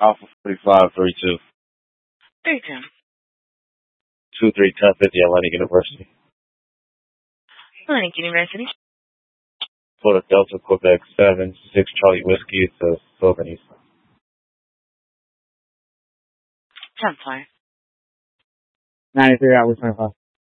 Alpha 45, 32. 32. 23, 1050, Atlantic University. Atlantic University. Florida Delta, Quebec 7, 6 Charlie Whiskey to Southern East. 10-4. 93 hours 25.